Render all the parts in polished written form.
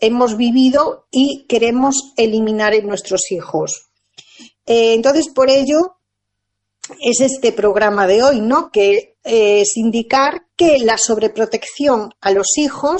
hemos vivido y queremos eliminar en nuestros hijos. Entonces, por ello es este programa de hoy, ¿no? Que es indicar que la sobreprotección a los hijos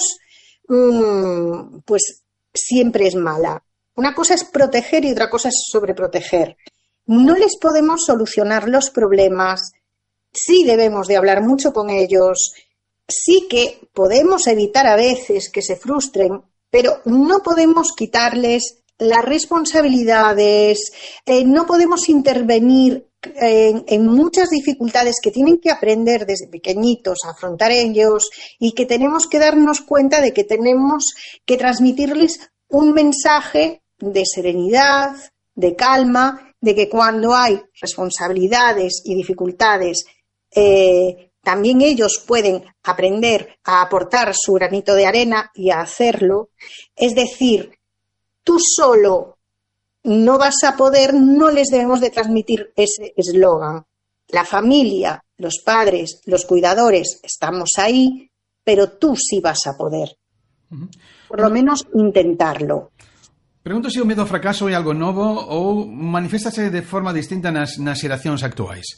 pues siempre es mala. Una cosa es proteger y otra cosa es sobreproteger. No les podemos solucionar los problemas, sí debemos de hablar mucho con ellos, sí que podemos evitar a veces que se frustren, pero no podemos quitarles las responsabilidades, no podemos intervenir en muchas dificultades que tienen que aprender desde pequeñitos a afrontar ellos y que tenemos que darnos cuenta de que tenemos que transmitirles un mensaje de serenidad, de calma, de que cuando hay responsabilidades y dificultades también ellos pueden aprender a aportar su granito de arena y a hacerlo. Es decir, tú solo no vas a poder, no les debemos de transmitir ese eslogan. La familia, los padres, los cuidadores, estamos ahí, pero tú sí vas a poder. Por lo menos intentarlo. Pregunto se o medo ao fracaso é algo novo ou maniféstase de forma distinta nas xeracións actuais?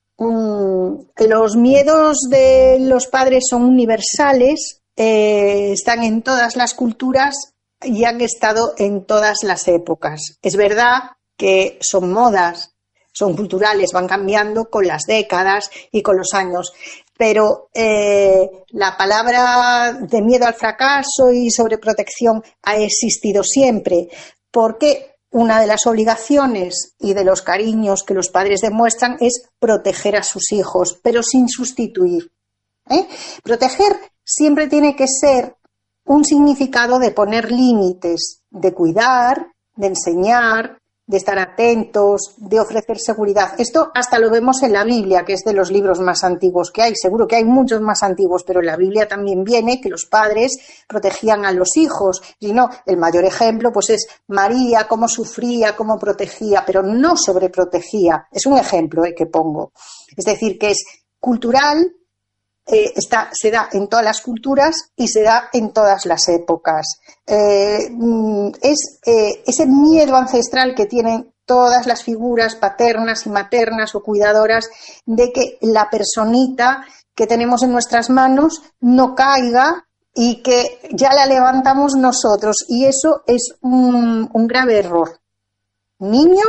Los miedos de los padres son universales, están en todas las culturas y han estado en todas las épocas. Es verdad que son modas, son culturales, van cambiando con las décadas y con los años, pero la palabra de miedo al fracaso y sobreprotección ha existido siempre, porque una de las obligaciones y de los cariños que los padres demuestran es proteger a sus hijos, pero sin sustituir. Proteger siempre tiene que ser un significado de poner límites, de cuidar, de enseñar, de estar atentos, de ofrecer seguridad. Esto hasta lo vemos en la Biblia, que es de los libros más antiguos que hay. Seguro que hay muchos más antiguos, pero en la Biblia también viene que los padres protegían a los hijos. Y no, el mayor ejemplo pues es María, cómo sufría, cómo protegía, pero no sobreprotegía. Es un ejemplo que pongo. Es decir, que es cultural, se da en todas las culturas y se da en todas las épocas. Es ese miedo ancestral que tienen todas las figuras paternas y maternas o cuidadoras de que la personita que tenemos en nuestras manos no caiga y que ya la levantamos nosotros, y eso es un grave error. Un niño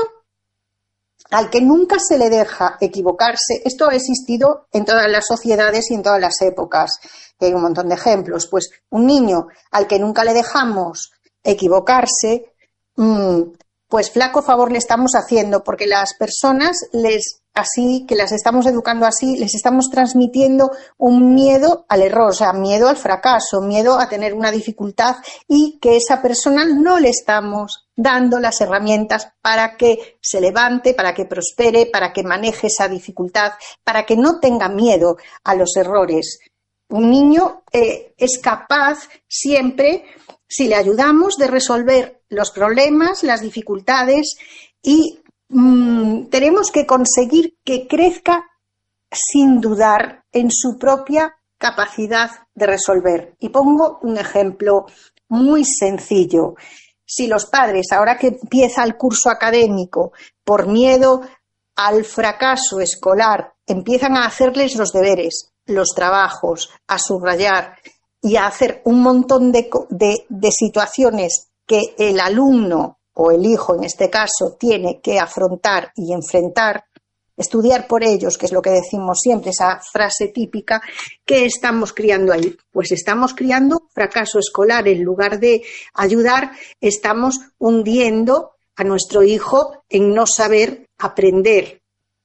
al que nunca se le deja equivocarse, esto ha existido en todas las sociedades y en todas las épocas, hay un montón de ejemplos, pues un niño al que nunca le dejamos equivocarse, pues flaco favor le estamos haciendo, porque las personas así que las estamos educando así, les estamos transmitiendo un miedo al error, o sea, miedo al fracaso, miedo a tener una dificultad, y que esa persona no le estamos dando las herramientas para que se levante, para que prospere, para que maneje esa dificultad, para que no tenga miedo a los errores. Un niño es capaz siempre, si le ayudamos, de resolver los problemas, las dificultades, y tenemos que conseguir que crezca sin dudar en su propia capacidad de resolver. Y pongo un ejemplo muy sencillo. Si los padres, ahora que empieza el curso académico, por miedo al fracaso escolar, empiezan a hacerles los deberes, los trabajos, a subrayar y a hacer un montón de situaciones que el alumno o el hijo, en este caso, tiene que afrontar y enfrentar, estudiar por ellos, que es lo que decimos siempre, esa frase típica, ¿qué estamos criando ahí? Pues estamos criando fracaso escolar. En lugar de ayudar, estamos hundiendo a nuestro hijo en no saber aprender.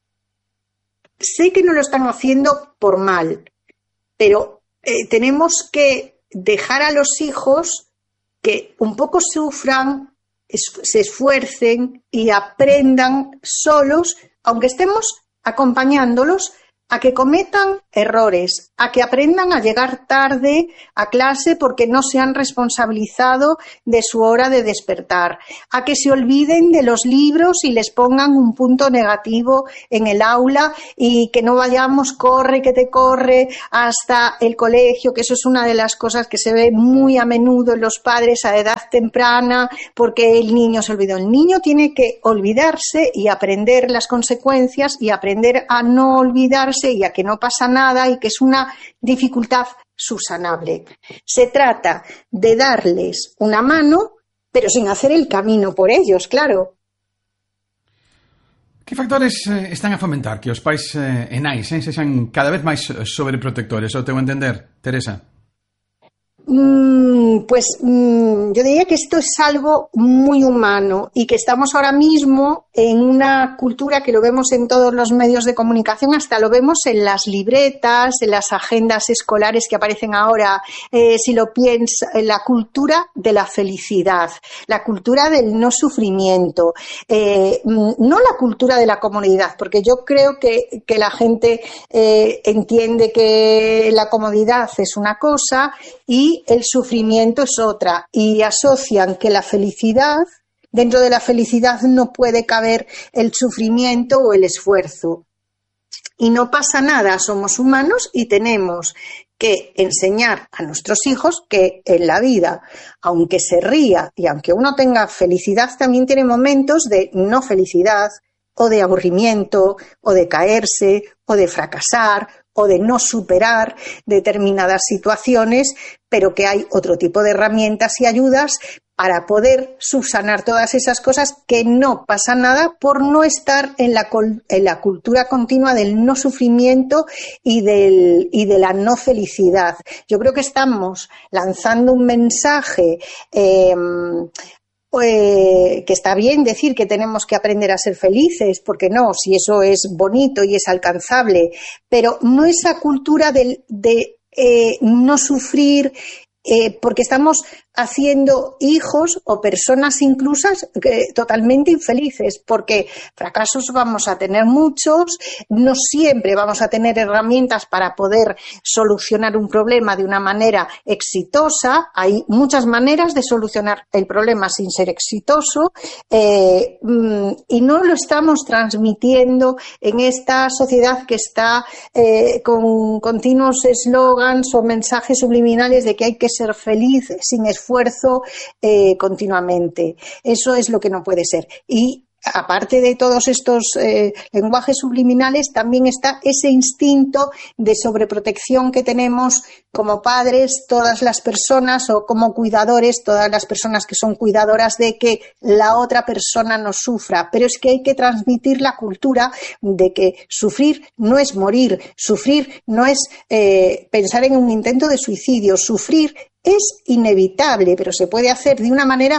Sé que no lo están haciendo por mal, pero tenemos que dejar a los hijos que un poco sufran, se esfuercen y aprendan solos, aunque estemos acompañándolos, a que cometan errores, a que aprendan a llegar tarde a clase porque no se han responsabilizado de su hora de despertar, a que se olviden de los libros y les pongan un punto negativo en el aula y que no vayamos corre que te corre hasta el colegio, que eso es una de las cosas que se ve muy a menudo en los padres a edad temprana porque el niño se olvidó. El niño tiene que olvidarse y aprender las consecuencias y aprender a no olvidarse y a que no pasa nada y que es una dificultad subsanable. Se trata de darles una mano, pero sin hacer el camino por ellos, claro. Que factores están a fomentar que os pais e nais sexan cada vez máis sobreprotectores, ao teu entender, Teresa? Yo diría que esto es algo muy humano y que estamos ahora mismo en una cultura que lo vemos en todos los medios de comunicación, hasta lo vemos en las libretas, en las agendas escolares que aparecen ahora, si lo piensas, la cultura de la felicidad, la cultura del no sufrimiento, no la cultura de la comodidad, porque yo creo que la gente entiende que la comodidad es una cosa y el sufrimiento es otra, y asocian que la felicidad, dentro de la felicidad no puede caber el sufrimiento o el esfuerzo. Y no pasa nada, somos humanos y tenemos que enseñar a nuestros hijos que en la vida, aunque se ría y aunque uno tenga felicidad, también tiene momentos de no felicidad, o de aburrimiento, o de caerse, o de fracasar, o de no superar determinadas situaciones, pero que hay otro tipo de herramientas y ayudas para poder subsanar todas esas cosas, que no pasa nada por no estar en la cultura continua del no sufrimiento y de la no felicidad. Yo creo que estamos lanzando un mensaje que está bien decir que tenemos que aprender a ser felices, porque no, si eso es bonito y es alcanzable, pero no esa cultura de no sufrir, porque estamos haciendo hijos o personas inclusas totalmente infelices, porque fracasos vamos a tener muchos, no siempre vamos a tener herramientas para poder solucionar un problema de una manera exitosa. Hay muchas maneras de solucionar el problema sin ser exitoso, y no lo estamos transmitiendo en esta sociedad que está con continuos eslogans o mensajes subliminales de que hay que ser feliz sin esfuerzo continuamente. Eso es lo que no puede ser. Y aparte de todos estos lenguajes subliminales, también está ese instinto de sobreprotección que tenemos como padres, todas las personas, o como cuidadores, todas las personas que son cuidadoras, de que la otra persona no sufra. Pero es que hay que transmitir la cultura de que sufrir no es morir, sufrir no es pensar en un intento de suicidio, sufrir es inevitable, pero se puede hacer de una manera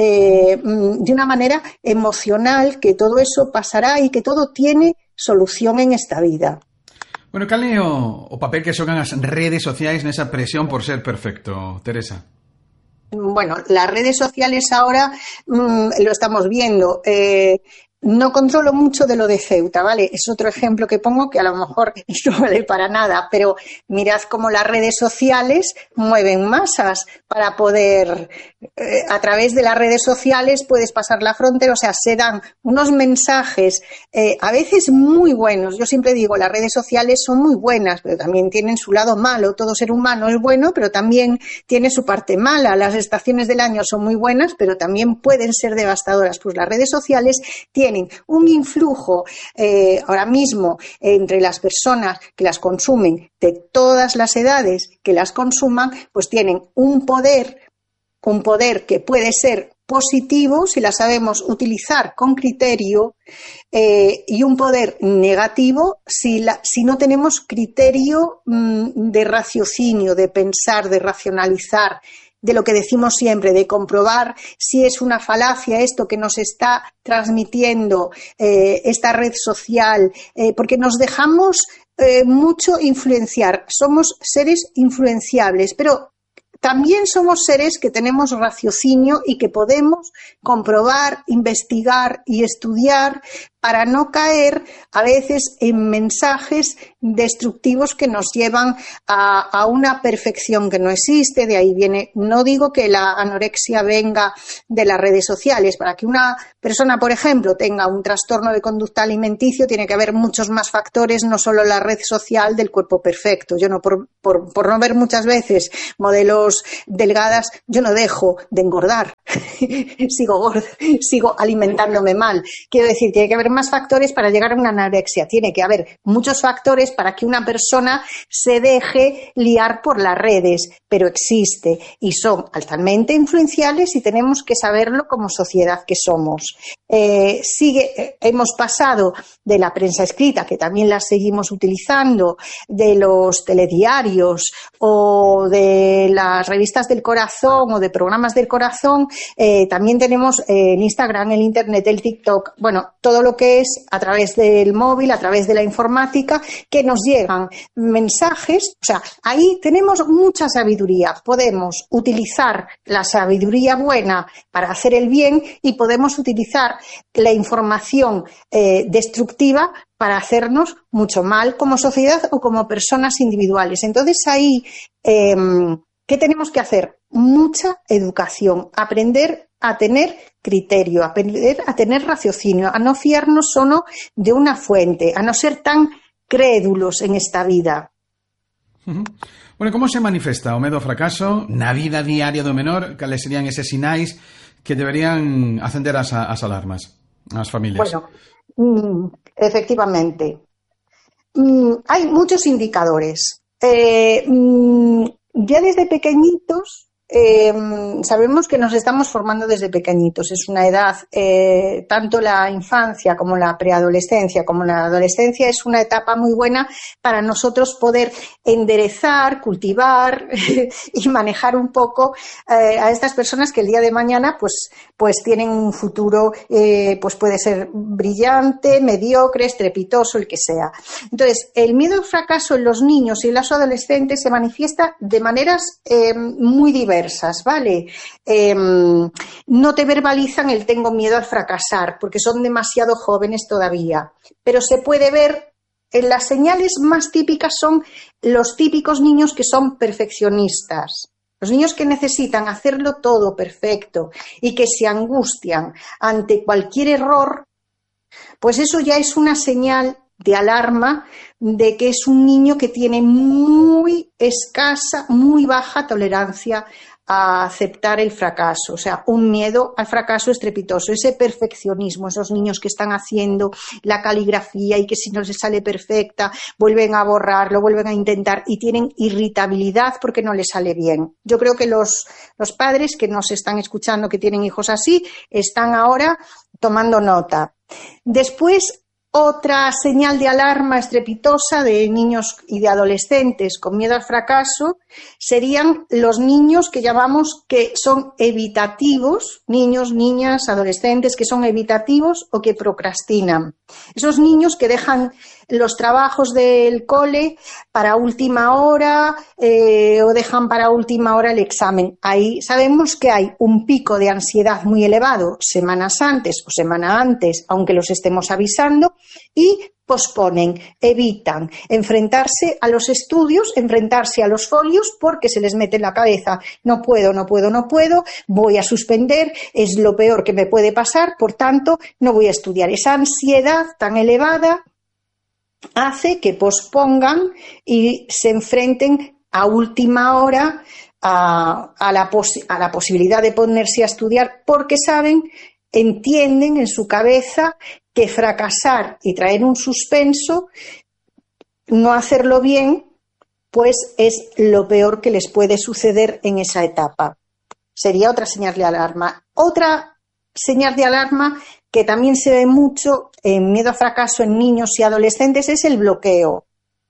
emocional, que todo eso pasará y que todo tiene solución en esta vida. Bueno, cal é o papel que xogan as redes sociais nesa presión por ser perfecto, Teresa? Bueno, las redes sociales ahora lo estamos viendo. No controlo mucho de lo de Ceuta, ¿vale? Es otro ejemplo que pongo que a lo mejor no vale para nada, pero mirad cómo las redes sociales mueven masas para poder, a través de las redes sociales puedes pasar la frontera, o sea, se dan unos mensajes a veces muy buenos. Yo siempre digo, las redes sociales son muy buenas, pero también tienen su lado malo. Todo ser humano es bueno, pero también tiene su parte mala. Las estaciones del año son muy buenas, pero también pueden ser devastadoras. Pues las redes sociales tienen un influjo ahora mismo entre las personas que las consumen, de todas las edades que las consuman, pues tienen un poder que puede ser positivo si la sabemos utilizar con criterio, y un poder negativo si no tenemos criterio de raciocinio, de pensar, de racionalizar, de lo que decimos siempre, de comprobar si es una falacia esto que nos está transmitiendo esta red social, porque nos dejamos mucho influenciar. Somos seres influenciables, pero también somos seres que tenemos raciocinio y que podemos comprobar, investigar y estudiar para no caer a veces en mensajes destructivos que nos llevan a una perfección que no existe. De ahí viene, no digo que la anorexia venga de las redes sociales. Para que una persona, por ejemplo, tenga un trastorno de conducta alimenticio, tiene que haber muchos más factores, no solo la red social del cuerpo perfecto. Yo no, por no ver muchas veces modelos delgadas, yo no dejo de engordar. Sigo gorda, sigo alimentándome mal. Quiero decir, tiene que haber más factores para llegar a una anorexia. Tiene que haber muchos factores para que una persona se deje liar por las redes, pero existe y son altamente influenciales y tenemos que saberlo como sociedad que somos. Hemos pasado de la prensa escrita, que también la seguimos utilizando, de los telediarios o de las revistas del corazón o de programas del corazón. También tenemos el Instagram, el Internet, el TikTok, bueno, todo lo que es a través del móvil, a través de la informática, que nos llegan mensajes. O sea, ahí tenemos mucha sabiduría. Podemos utilizar la sabiduría buena para hacer el bien y podemos utilizar la información destructiva para hacernos mucho mal como sociedad o como personas individuales. Entonces ahí, ¿qué tenemos que hacer? Mucha educación, aprender a tener criterio, aprender a tener raciocinio, a no fiarnos solo de una fuente, a no ser tan crédulos en esta vida. Bueno, como se manifesta o medo ao fracaso na vida diaria do menor? Cales serían eses sinais que deberían acender as alarmas ás familias? Bueno, efectivamente. Hay muchos indicadores. Ya desde pequeñitos sabemos que nos estamos formando desde pequeñitos. Es una edad, tanto la infancia como la preadolescencia, como la adolescencia, es una etapa muy buena para nosotros poder enderezar, cultivar y manejar un poco a estas personas que el día de mañana pues tienen un futuro, pues puede ser brillante, mediocre, estrepitoso, el que sea. Entonces, el miedo al fracaso en los niños y en los adolescentes se manifiesta de maneras muy diversas, ¿vale? No te verbalizan el tengo miedo al fracasar porque son demasiado jóvenes todavía, pero se puede ver. Las señales más típicas son los típicos niños que son perfeccionistas, los niños que necesitan hacerlo todo perfecto y que se angustian ante cualquier error. Pues eso ya es una señal de alarma de que es un niño que tiene muy escasa, muy baja tolerancia a aceptar el fracaso, o sea, un miedo al fracaso estrepitoso, ese perfeccionismo, esos niños que están haciendo la caligrafía y que si no les sale perfecta vuelven a borrarlo, vuelven a intentar y tienen irritabilidad porque no les sale bien. Yo creo que los padres que nos están escuchando que tienen hijos así están ahora tomando nota. Después, otra señal de alarma estrepitosa de niños y de adolescentes con miedo al fracaso serían los niños que llamamos que son evitativos, niños, niñas, adolescentes que son evitativos o que procrastinan. Esos niños que dejan los trabajos del cole para última hora o dejan para última hora el examen. Ahí sabemos que hay un pico de ansiedad muy elevado semanas antes o semana antes, aunque los estemos avisando, y posponen, evitan enfrentarse a los estudios, enfrentarse a los folios porque se les mete en la cabeza no puedo, voy a suspender, es lo peor que me puede pasar, por tanto no voy a estudiar. Esa ansiedad tan elevada hace que pospongan y se enfrenten a última hora a la posibilidad de ponerse a estudiar porque entienden en su cabeza que fracasar y traer un suspenso, no hacerlo bien, pues es lo peor que les puede suceder en esa etapa. Sería otra señal de alarma. Otra señal de alarma que también se ve mucho en miedo a fracaso en niños y adolescentes es el bloqueo.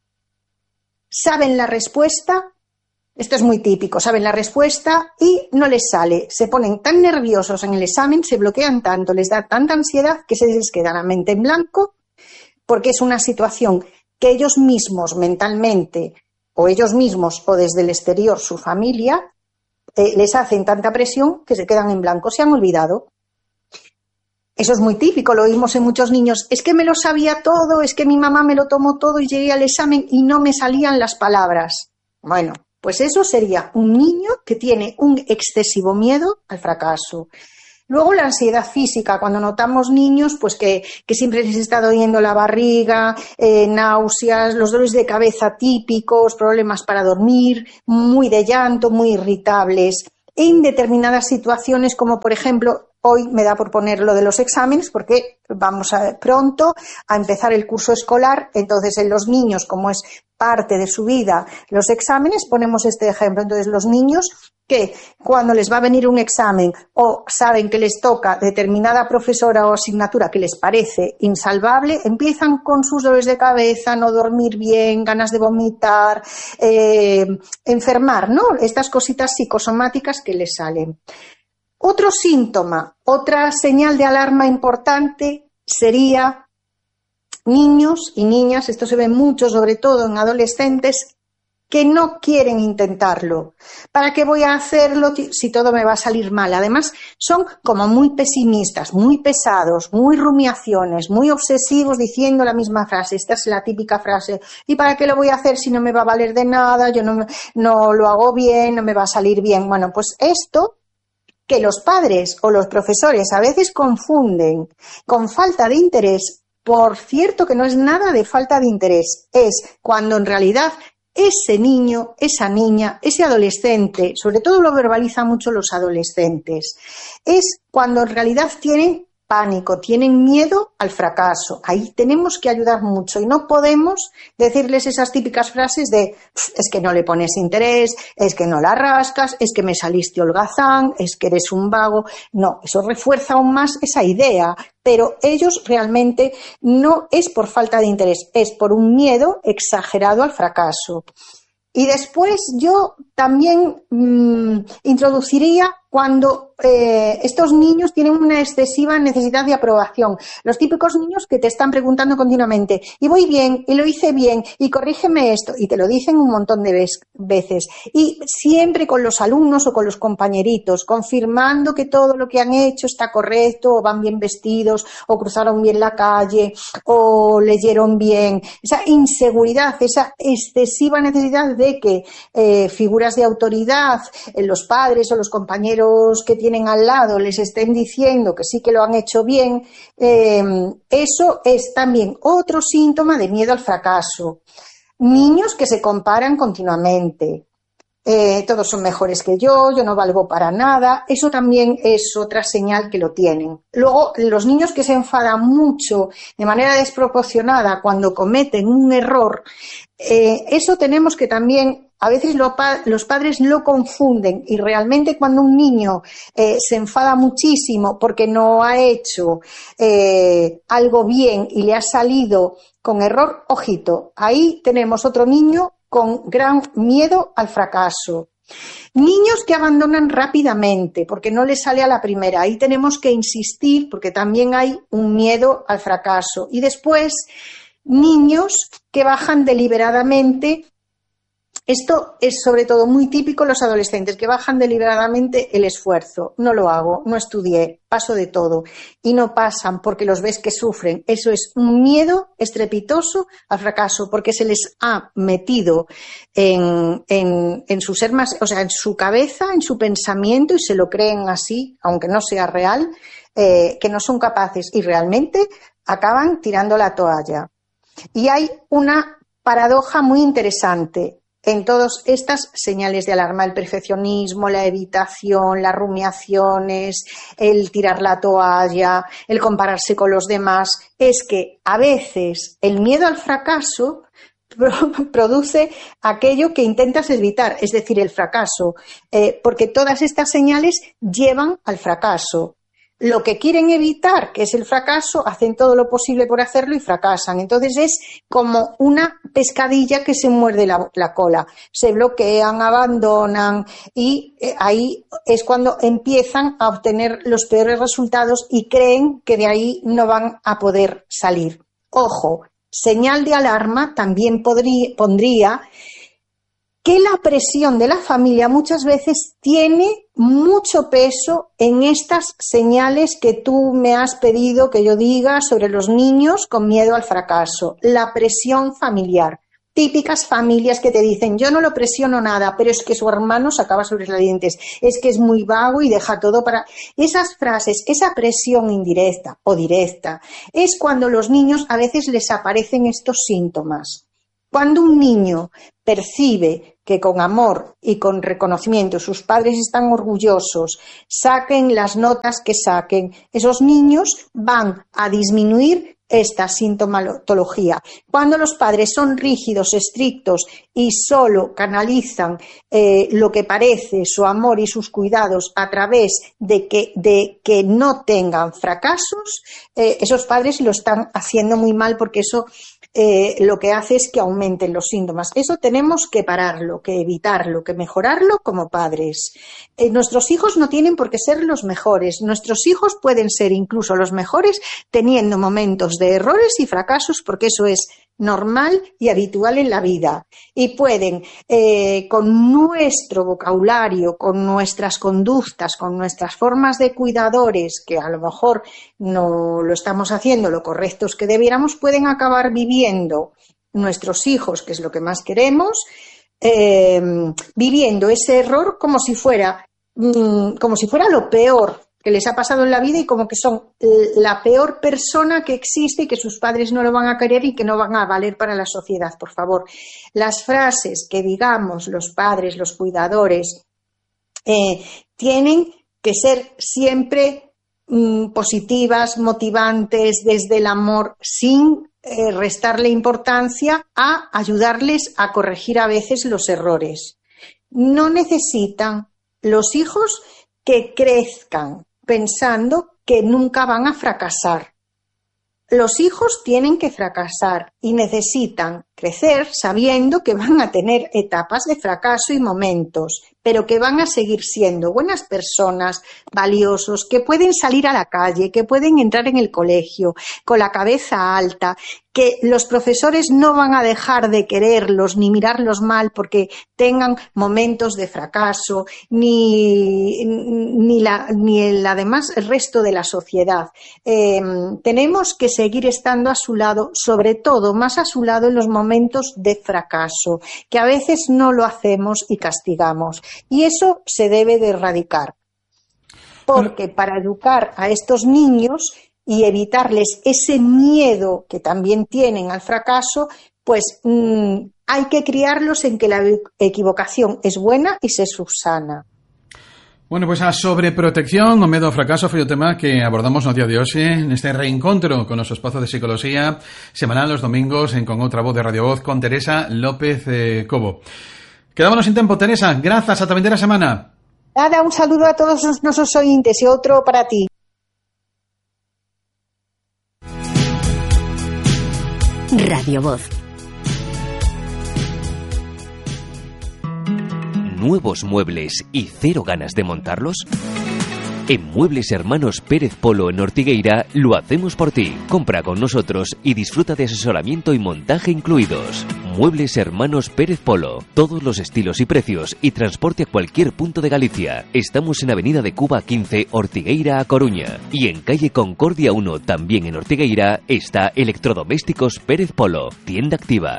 Saben la respuesta, esto es muy típico, saben la respuesta y no les sale. Se ponen tan nerviosos en el examen, se bloquean tanto, les da tanta ansiedad que se les queda la mente en blanco porque es una situación que ellos mismos mentalmente o ellos mismos o desde el exterior su familia les hacen tanta presión que se quedan en blanco, se han olvidado. Eso es muy típico, lo oímos en muchos niños. Es que me lo sabía todo, es que mi mamá me lo tomó todo y llegué al examen y no me salían las palabras. Bueno, pues eso sería un niño que tiene un excesivo miedo al fracaso. Luego la ansiedad física, cuando notamos niños pues que siempre les está doliendo la barriga, náuseas, los dolores de cabeza típicos, problemas para dormir, muy de llanto, muy irritables. En determinadas situaciones, como por ejemplo, hoy me da por poner lo de los exámenes, porque vamos pronto a empezar el curso escolar, entonces en los niños, como es parte de su vida, los exámenes, ponemos este ejemplo. Entonces los niños que cuando les va a venir un examen o saben que les toca determinada profesora o asignatura que les parece insalvable, empiezan con sus dolores de cabeza, no dormir bien, ganas de vomitar, enfermar, ¿no? Estas cositas psicosomáticas que les salen. Otro síntoma, otra señal de alarma importante sería niños y niñas, esto se ve mucho, sobre todo en adolescentes, que no quieren intentarlo. ¿Para qué voy a hacerlo si todo me va a salir mal? Además, son como muy pesimistas, muy pesados, muy rumiaciones, muy obsesivos diciendo la misma frase. Esta es la típica frase. ¿Y para qué lo voy a hacer si no me va a valer de nada? Yo no lo hago bien, no me va a salir bien. Bueno, pues esto que los padres o los profesores a veces confunden con falta de interés, por cierto que no es nada de falta de interés, es cuando en realidad ese niño, esa niña, ese adolescente, sobre todo lo verbalizan mucho los adolescentes, es cuando en realidad tienen pánico, tienen miedo al fracaso. Ahí tenemos que ayudar mucho y no podemos decirles esas típicas frases de es que no le pones interés, es que no la rascas, es que me saliste holgazán, es que eres un vago. No, eso refuerza aún más esa idea, pero ellos realmente no es por falta de interés, es por un miedo exagerado al fracaso. Y después yo también introduciría cuando estos niños tienen una excesiva necesidad de aprobación. Los típicos niños que te están preguntando continuamente, y voy bien, y lo hice bien, y corrígeme esto, y te lo dicen un montón de veces. Y siempre con los alumnos o con los compañeritos, confirmando que todo lo que han hecho está correcto, o van bien vestidos, o cruzaron bien la calle, o leyeron bien. Esa inseguridad, esa excesiva necesidad de que figuras de autoridad, los padres o los compañeros que tienen al lado les estén diciendo que sí que lo han hecho bien, eso es también otro síntoma de miedo al fracaso. Niños que se comparan continuamente. Todos son mejores que yo no valgo para nada, eso también es otra señal que lo tienen. Luego, los niños que se enfadan mucho de manera desproporcionada cuando cometen un error, eso tenemos que también, a veces los padres lo confunden y realmente cuando un niño se enfada muchísimo porque no ha hecho algo bien y le ha salido con error, ojito, ahí tenemos otro niño con gran miedo al fracaso. Niños que abandonan rápidamente porque no les sale a la primera. Ahí tenemos que insistir porque también hay un miedo al fracaso. Y después, niños que bajan deliberadamente. Esto es sobre todo muy típico en los adolescentes, que bajan deliberadamente el esfuerzo. No lo hago, no estudié, paso de todo. Y no pasan porque los ves que sufren. Eso es un miedo estrepitoso al fracaso, porque se les ha metido en su ser más, o sea, en su cabeza, en su pensamiento, y se lo creen así, aunque no sea real, que no son capaces. Y realmente acaban tirando la toalla. Y hay una paradoja muy interesante en todas estas señales de alarma: el perfeccionismo, la evitación, las rumiaciones, el tirar la toalla, el compararse con los demás. Es que a veces el miedo al fracaso produce aquello que intentas evitar, es decir, el fracaso, porque todas estas señales llevan al fracaso. Lo que quieren evitar, que es el fracaso, hacen todo lo posible por hacerlo y fracasan. Entonces es como una pescadilla que se muerde la cola. Se bloquean, abandonan y ahí es cuando empiezan a obtener los peores resultados y creen que de ahí no van a poder salir. Ojo, señal de alarma también pondría que la presión de la familia muchas veces tiene mucho peso en estas señales que tú me has pedido que yo diga sobre los niños con miedo al fracaso. La presión familiar. Típicas familias que te dicen, yo no lo presiono nada, pero es que su hermano se acaba sobre los dientes, es que es muy vago y deja todo para... Esas frases, esa presión indirecta o directa, es cuando los niños a veces les aparecen estos síntomas. Cuando un niño percibe que con amor y con reconocimiento sus padres están orgullosos, saquen las notas que saquen, esos niños van a disminuir esta sintomatología. Cuando los padres son rígidos, estrictos y solo canalizan lo que parece su amor y sus cuidados a través de que no tengan fracasos, esos padres lo están haciendo muy mal, porque eso lo que hace es que aumenten los síntomas. Eso tenemos que pararlo, que evitarlo, que mejorarlo como padres. Nuestros hijos no tienen por qué ser los mejores. Nuestros hijos pueden ser incluso los mejores teniendo momentos de errores y fracasos, porque eso es normal y habitual en la vida. Y pueden, con nuestro vocabulario, con nuestras conductas, con nuestras formas de cuidadores, que a lo mejor no lo estamos haciendo lo correctos que debiéramos, pueden acabar viviendo nuestros hijos, que es lo que más queremos, viviendo ese error como si fuera lo peor que les ha pasado en la vida, y como que son la peor persona que existe y que sus padres no lo van a querer y que no van a valer para la sociedad. Por favor, las frases que digamos los padres, los cuidadores, tienen que ser siempre positivas, motivantes, desde el amor, sin restarle importancia a ayudarles a corregir a veces los errores. No necesitan los hijos que crezcan pensando que nunca van a fracasar. Los hijos tienen que fracasar y necesitan crecer sabiendo que van a tener etapas de fracaso y momentos, pero que van a seguir siendo buenas personas, valiosos, que pueden salir a la calle, que pueden entrar en el colegio con la cabeza alta, que los profesores no van a dejar de quererlos ni mirarlos mal porque tengan momentos de fracaso, ni además el resto de la sociedad. Tenemos que seguir estando a su lado, sobre todo más a su lado en los momentos de fracaso, que a veces no lo hacemos y castigamos. Y eso se debe de erradicar, porque para educar a estos niños y evitarles ese miedo que también tienen al fracaso, pues hay que criarlos en que la equivocación es buena y se subsana. Bueno, pues a sobreprotección o medo ao fracaso foi o tema que abordamos no día de hoxe neste reencontro con noso espazo de psicología semanal os domingos en Con Outra Voz de Radio Voz con Teresa López Cobo. Quedámonos sin tempo, Teresa, grazas, ata vindeira semana. Nada, un saludo a todos os nosos ointes e outro para ti. Radio Voz. ¿Nuevos muebles y cero ganas de montarlos? En Muebles Hermanos Pérez Polo en Ortigueira lo hacemos por ti. Compra con nosotros y disfruta de asesoramiento y montaje incluidos. Muebles Hermanos Pérez Polo. Todos los estilos y precios y transporte a cualquier punto de Galicia. Estamos en Avenida de Cuba 15, Ortigueira a Coruña. Y en calle Concordia 1, también en Ortigueira, está Electrodomésticos Pérez Polo. Tienda activa.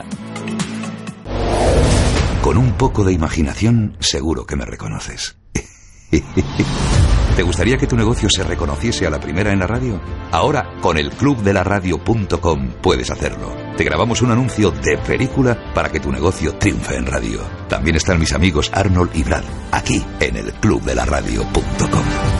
Con un poco de imaginación, seguro que me reconoces. ¿Te gustaría que tu negocio se reconociese a la primera en la radio? Ahora, con el clubdelaradio.com puedes hacerlo. Te grabamos un anuncio de película para que tu negocio triunfe en radio. También están mis amigos Arnold y Brad, aquí en el clubdelaradio.com.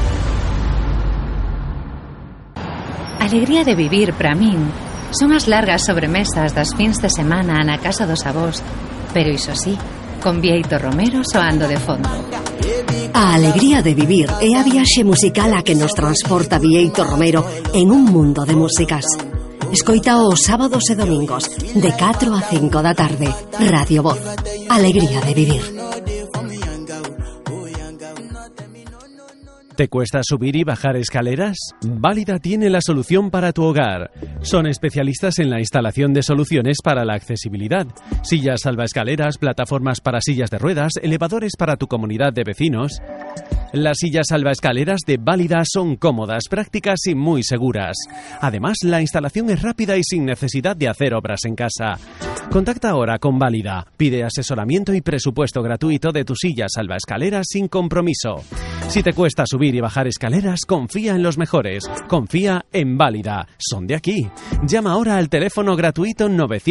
Alegría de vivir para min son as largas sobremesas das fins de semana na casa dos avós, pero iso sí, con Bieito Romero soando de fondo. A alegría de vivir é a viaxe musical a que nos transporta Bieito Romero en un mundo de músicas. Escoita os sábados e domingos de 4 a 5 da tarde. Radio Voz. Alegría de vivir. ¿Te cuesta subir y bajar escaleras? Válida tiene la solución para tu hogar. Son especialistas en la instalación de soluciones para la accesibilidad. Sillas salvaescaleras, plataformas para sillas de ruedas, elevadores para tu comunidad de vecinos. Las sillas salvaescaleras de Válida son cómodas, prácticas y muy seguras. Además, la instalación es rápida y sin necesidad de hacer obras en casa. Contacta ahora con Válida. Pide asesoramiento y presupuesto gratuito de tu silla salvaescaleras sin compromiso. Si te cuesta subir y bajar escaleras, confía en los mejores. Confía en Válida. Son de aquí. Llama ahora al teléfono gratuito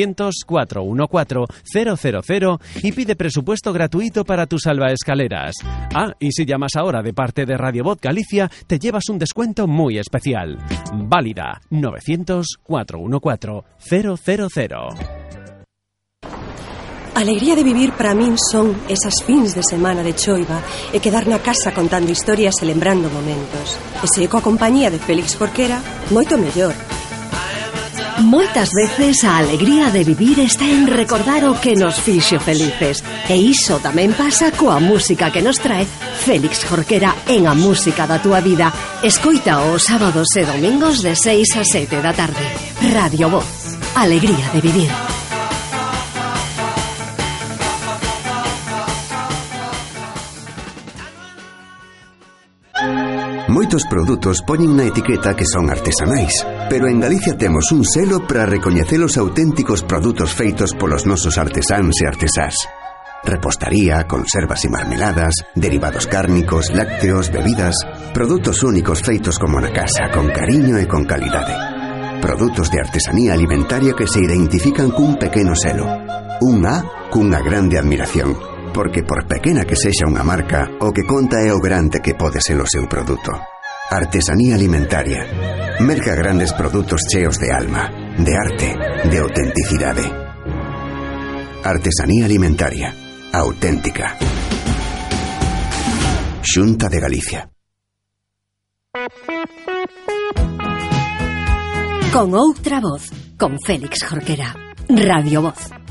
900-414-000 y pide presupuesto gratuito para tus salvaescaleras. Y si llamas ahora de parte de Radio Voz Galicia, te llevas un descuento muy especial. Válida. 900-414-000. A alegría de vivir para min son esas fins de semana de choiva e quedar na casa contando historias e lembrando momentos. E se coa compañía de Félix Jorquera, moito mellor. Moitas veces a alegría de vivir está en recordar o que nos fixo felices. E iso tamén pasa coa música que nos trae Félix Jorquera en A Música da Túa Vida. Escoita os sábados e domingos de 6 a 7 da tarde. Radio Voz. Alegría de vivir. Moitos produtos poñen na etiqueta que son artesanais, pero en Galicia temos un selo para recoñecer os auténticos produtos feitos polos nosos artesáns e artesás. Repostaría, conservas e marmeladas, derivados cárnicos, lácteos, bebidas, produtos únicos feitos como na casa, con cariño e con calidade. Produtos de artesanía alimentaria que se identifican cun pequeno selo. Un A cunha grande admiración. Porque por pequena que sexa unha marca, o que conta é o grande que pode ser o seu produto. Artesanía alimentaria. Merca grandes produtos cheos de alma, de arte, de autenticidade. Artesanía alimentaria. Auténtica. Xunta de Galicia. Con outra voz, con Félix Jorquera. Radio Voz.